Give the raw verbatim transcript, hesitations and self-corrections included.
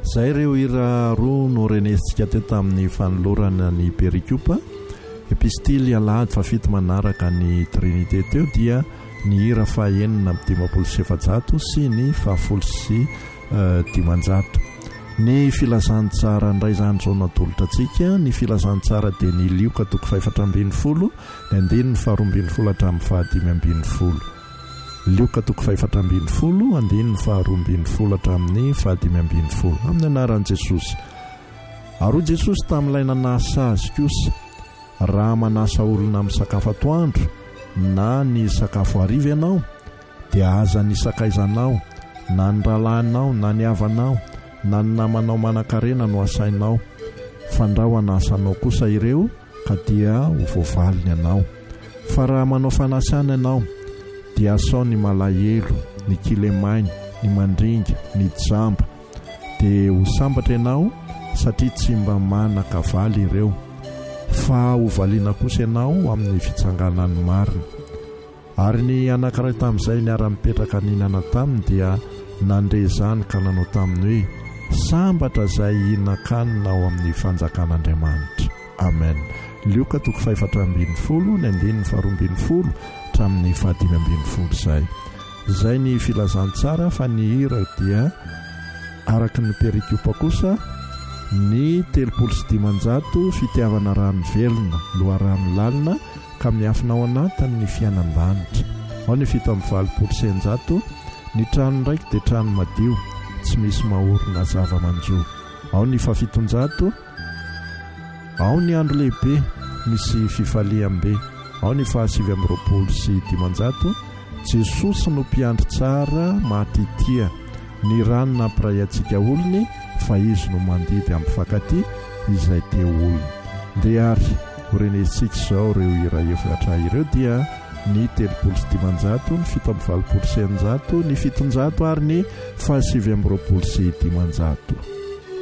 Zay ireo hira roa no renesintsika teo tamin'ny fanolorana ny perikopa. Epistily alahady fa fito manaraka ny trinité teo dia ny hira fahaenina amin'ny dimampolo sy efajato sy ny fahafolo sy dimanjato. Ny filazantsara ndray zany zao natolotra antsika. Ny filazantsara dia ny lioka toko faefatra ambin'ny folo, ny andiny ny faharoa ambin'ny folo hatramin'ny fahadimy ambin'ny folo. Lioka toko faefatra ambin'ny folo, andiny ny faharoa ambin'ny folo hatramin'ny fahadimy ambin'ny folo. Amin'ny anaran'i Jesosy. Ary Jesosy tamin'ilay nanasa azy kosa, raha manasa olona amin'ny sakafo atoandro na ny sakafo hariva ianao, dia aza ny sakaizanao, na ny rahalanao, na ny havanao, na ny namanao manan-karena no asainao. Fandrao anasanao kosa ireo ka dia ho voavaliny ianao. Fa raha manao fanasana ianao, dia asao ny malahelo, ny kilemainy, ny mandringa, ny jamba, dia ho sambatra ianao satria tsy mba manan-kavaly ireo, fa ho valiana kosa ianao amin'ny fitsanganan'ny marina. Ary ny anankiray tamin'izay ny ara-mipetraka ninana taminy dia nandrezany ka nanao taminy hoe sambatra izay nakanina ao amin'ny fanjakan'Andriamanitra. Amen. Lioka toko faefatra ambin'ny folo, ny andiny ny faharoa ambin'ny folo hatramin'ny fahadimy ambin'ny folo izay. Izay ny filazantsara. Fa ny hira dia araka ny perikopa kosa ny telopolo sy dimanjato fitiavana rano velona loharano lalina ka miafinao anatin'ny fiainam-danitra. Ao ny fito amby valopolo sy eninjato. Ny trano ndraiky dia trano madio, tsy misy mahorona zava-manjo. Ao ny fahafitonjato. Ao ny andro lehibe, misy fifaliam-be. Ao ny fahasivy amby roapolo sy dimanjato. Jesosy no mpiandry tsara mahatitia, ny rano nampiray antsika olony, fa izy no mandidy amin'ny fankaty izay te olony. Dia ary horenesintsika izao ireo hira efatra ireo dia ny telopolo sy dimanjato, ny fito amby valopolo sy eninjato, ny fitonjato ary ny fahasivy amby roapolo sy dimanjato.